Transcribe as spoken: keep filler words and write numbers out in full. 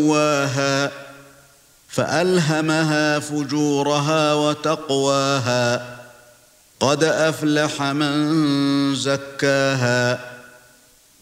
سواها فألهمها فجورها وتقواها قد أفلح من زكاها